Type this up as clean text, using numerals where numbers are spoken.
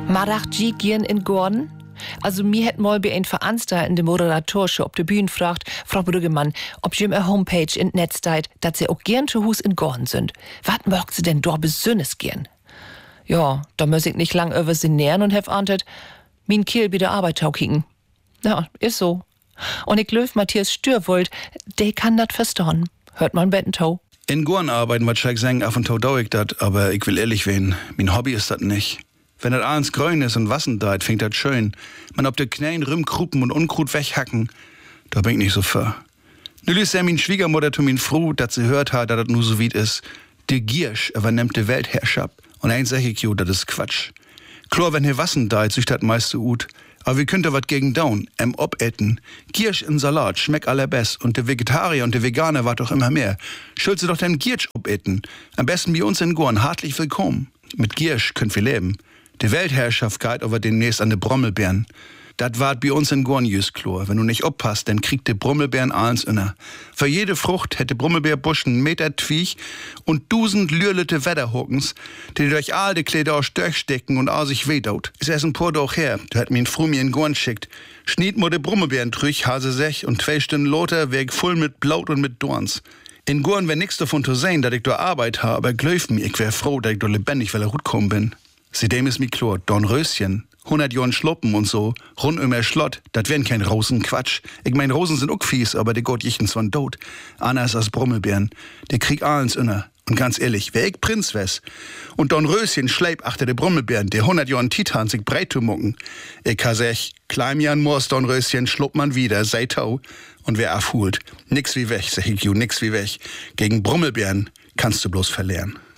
Marach G gehen in Gordon? Also mir hätt mal bei ein veranstaltende Moderatorsche op de Bühne fragt, Frau Brüggemann, ob je eine Homepage in Netz deit, dat sie auch gern zu Hus in Gordon sind. Wat mögt sie denn dort besönnes gern? Ja, da muss ich nicht lang über sie nähern und hef antwortet, min Kiel bi der Arbeit kicken. Ja, ist so. Und ich löf Matthias Stürwold, der kann dat verstauen. Hört man Bettentau. In Gordon arbeiten, wat ich sagen, af und tau dau ich dat, aber ich will ehrlich werden, mein Hobby ist dat nicht. Wenn das abends grün ist und Wassen deit, fängt das schön. Man ob de Knäen rümkrupen und Unkrut weghacken, da bin ich nicht so für. Nu ließ min Schwiegermutter zu min froh, dat sie hört hat, dat das nur so weit ist. De Giersch übernimmt de Weltherrschaft. Und eins sag ich jo, dat ist Quatsch. Klar, wenn hier Wassen deit, sich dat meiste ut. Aber wie könnt ihr wat gegen down, obetten? Giersch in Salat schmeckt allerbest. Und de Vegetarier und de Veganer wart doch immer mehr. Schulze doch den Giersch obetten. Am besten bei uns in Gorn, hartlich willkommen. Mit Giersch könnt wir leben. Die Weltherrschaft geht aber demnächst an de Brommelbeeren. Dat wart bei uns in Gorn Klor. Wenn du nicht oppasst, dann kriegt de Brommelbeeren alles inner. Für jede Frucht hätte Brommelbeerbusch einen Meter Twiech und 1000 lürlete Wetterhockens, die durch all de Kleider aus durchstecken und all sich wedaut. Is erst ein paar doch her, du hat min Fru mir in Gorn schickt. Schniet mo de Brommelbeeren trüch, hase sech und 2 Stunden loter, weg voll mit Blaut und mit Dorns. In Gorn wär nix davon zu sehen, dat ich da Arbeit ha, aber glöf mir, ich wär froh, dat ich da lebendig, weil gut kommen bin. Seitdem ist mi klar, Dornröschen, 100 Jahren Schloppen und so, rund um Schlott, dat wären kein Rosenquatsch. Ich mein, Rosen sind auch fies, aber die Gott jichtens von tot. Anders als Brommelbeeren, die krieg allens inner. Und ganz ehrlich, wär ich Prinz wes und Dornröschen schleip achter de Brommelbeeren, der 100 Jahren Titan sich breit zu mucken. Ich ha sech, Kleimjan Moors Dornröschen schlupp man wieder, sei tau. Und wer afhult, nix wie weg, sag ich ju, nix wie weg. Gegen Brommelbeeren kannst du bloß verlieren.